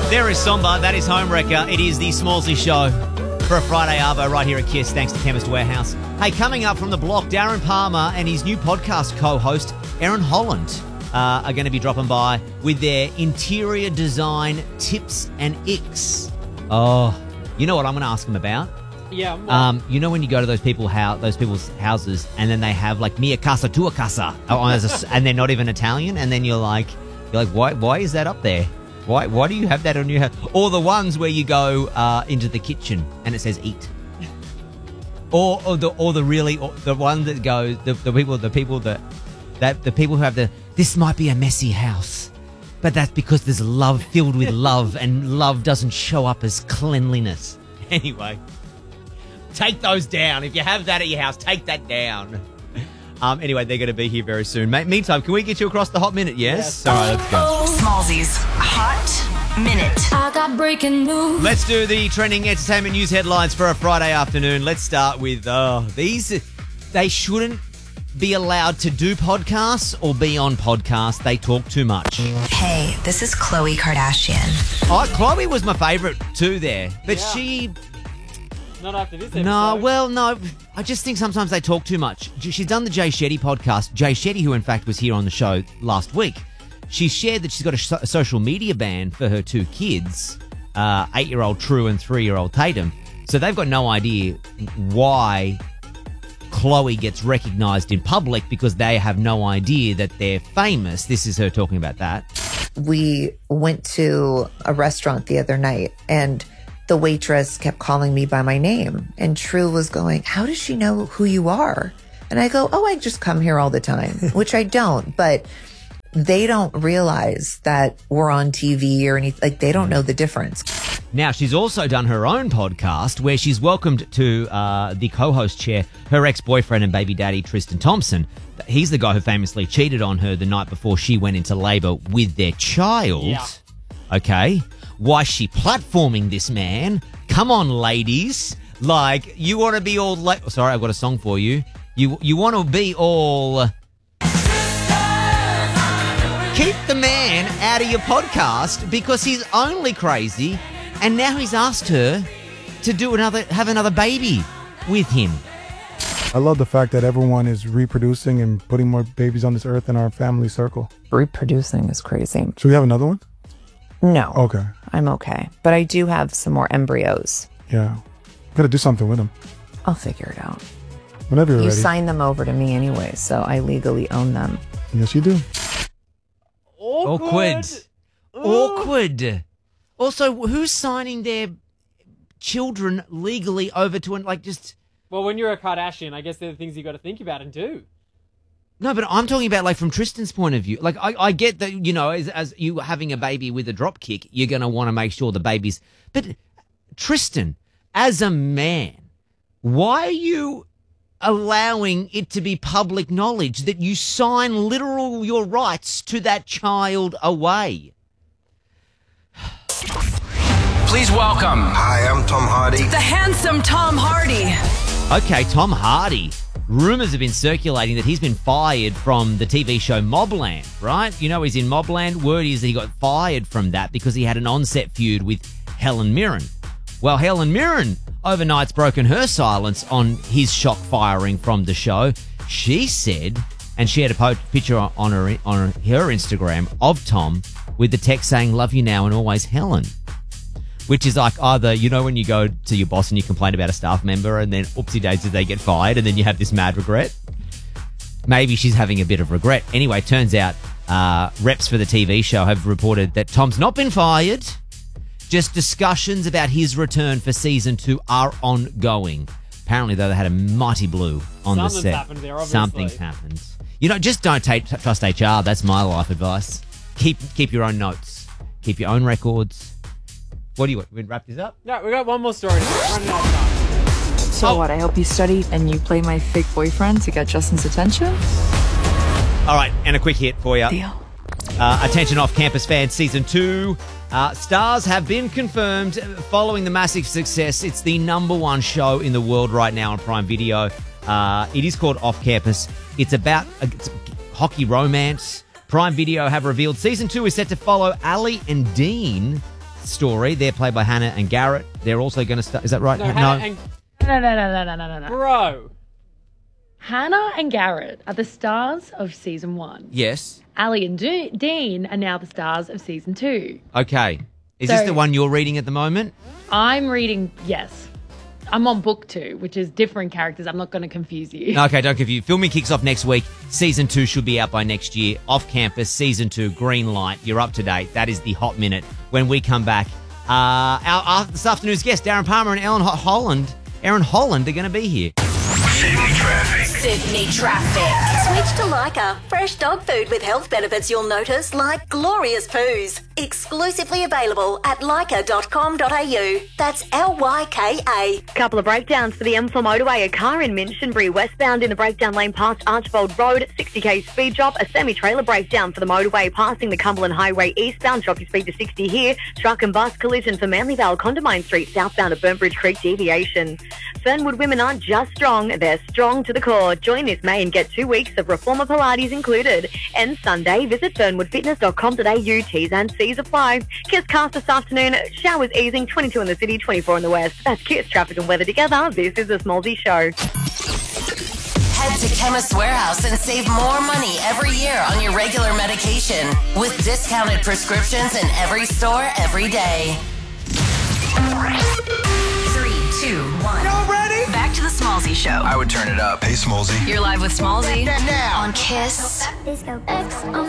There is Somba. That is Homewrecker. It is the Smallsy Show for a Friday Arvo right here at KISS, thanks to Chemist Warehouse. Hey, coming up from the block, Darren Palmer and his new podcast co-host, Erin Holland, are going to be dropping by with their interior design tips and icks. Oh, you know what I'm going to ask them about? Yeah. Well, you know when you go to those people's houses and then they have like mia casa tua casa, and they're not even Italian, and then you're like, why is that up there? Why do you have that on your house? Or the ones where you go into the kitchen and it says eat. Or the one that goes the people who have this might be a messy house, but that's because there's love filled with love, and love doesn't show up as cleanliness. Anyway, take those down. If you have that at your house, take that down. Anyway, they're going to be here very soon. Meantime, can we get you across the hot minute? Yes? All right, let's go. Smallsy's Hot Minute. I got breaking news. Let's do the trending entertainment news headlines for a Friday afternoon. Let's start with these. They shouldn't be allowed to do podcasts or be on podcasts. They talk too much. Hey, this is Khloe Kardashian. Oh, Khloe was my favourite too there. But Yeah. she... not after this episode. No. I just think sometimes they talk too much. She's done the Jay Shetty podcast. Jay Shetty, who in fact was here on the show last week, she shared that she's got a social media ban for her two kids, 8-year-old True and 3-year-old Tatum. So they've got no idea why Khloe gets recognised in public, because they have no idea that they're famous. This is her talking about that. We went to a restaurant the other night and the waitress kept calling me by my name, and True was going, how does she know who you are? And I go, oh, I just come here all the time, which I don't, but they don't realize that we're on TV or anything. Like, they don't know the difference. Now, she's also done her own podcast where she's welcomed to the co-host chair her ex-boyfriend and baby daddy, Tristan Thompson. He's the guy who famously cheated on her the night before she went into labour with their child. Yeah. Okay. Why is she platforming this man? Come on, ladies. Like, you want to be all... Sorry, I've got a song for you. You want to be all... Keep the man out of your podcast because he's only crazy, and now he's asked her to have another baby with him. I love the fact that everyone is reproducing and putting more babies on this earth in our family circle. Reproducing is crazy. Should we have another one? No. Okay. I'm okay. But I do have some more embryos. Yeah. Gotta do something with them. I'll figure it out. Whenever you're You ready. signed them over to me anyway, so I legally own them. Yes, you do. Awkward. Also, who's signing their children legally over to Well, when you're a Kardashian, I guess they're the things you got to think about and do. No, but I'm talking about from Tristan's point of view. Like, I get that, as you having a baby with a drop kick, you're going to want to make sure the baby's... But Tristan, as a man, why are you allowing it to be public knowledge that you sign your rights to that child away? Please welcome. Hi, I'm Tom Hardy. The handsome Tom Hardy. Okay, Tom Hardy. Rumours have been circulating that he's been fired from the TV show Mobland, right? You know he's in Mobland. Word is that he got fired from that because he had an on-set feud with Helen Mirren. Well, Helen Mirren overnight's broken her silence on his shock firing from the show. She said, and she had a picture on her Instagram of Tom with the text saying, "Love you now and always, Helen." Which is like either, when you go to your boss and you complain about a staff member and then oopsie daisies they get fired and then you have this mad regret. Maybe she's having a bit of regret. Anyway, turns out reps for the TV show have reported that Tom's not been fired. Just discussions about his return for season 2 are ongoing. Apparently, though, they had a mighty blue on the Something's set. happened there, obviously. Something's happened. Just don't trust HR. That's my life advice. Keep your own notes. Keep your own records. What do you want? We wrap this up? No, we got one more story. Running out of time. So what, I hope you study and you play my fake boyfriend to get Justin's attention? All right, and a quick hit for you. Deal. Attention off-campus fans, Season 2. Stars have been confirmed following the massive success. It's the #1 show in the world right now on Prime Video. It is called Off Campus. It's about hockey romance. Prime Video have revealed Season 2 is set to follow Ali and Dean story. They're played by Hannah and Garrett. They're also going to start. Is that right? No, Hannah and No. Bro. Hannah and Garrett are the stars of season 1. Yes. Ali and Dean are now the stars of season 2. Okay. Is this So- the one you're reading at the moment? I'm reading, yes. I'm on book 2, which is different characters. I'm not going to confuse you. Okay, don't confuse. Filming kicks off next week. Season 2 should be out by next year. Off Campus, Season 2, green light. You're up to date. That is the Hot Minute. When we come back, this afternoon's guests, Darren Palmer and Aaron Holland are going to be here. Sydney Traffic. Switch to Leica. Fresh dog food with health benefits you'll notice, like glorious poos. Exclusively available at leica.com.au. That's LYKA. Couple of breakdowns for the M4 motorway. A car in Minchinbury, westbound in the breakdown lane past Archbold Road. 60k speed drop. A semi-trailer breakdown for the motorway passing the Cumberland Highway eastbound. Drop your speed to 60 here. Truck and bus collision for Manly Vale Condamine Street southbound of Burnbridge Creek deviation. Fernwood women aren't just strong, they're strong to the core. Join this May and get 2 weeks of Reformer Pilates included. And Sunday, visit fernwoodfitness.com.au. T's and C's apply. Kiss cast this afternoon. Showers easing, 22 in the city, 24 in the west. That's Kiss traffic and weather together. This is the Smallsy Show. Head to Chemist Warehouse and save more money every year on your regular medication with discounted prescriptions in every store every day. 3, 2, 1. Y'all ready? Back to the Smallsy Show. I would turn it up. Hey, Smallsy. You're live with Smallsy on Kiss. Disco X on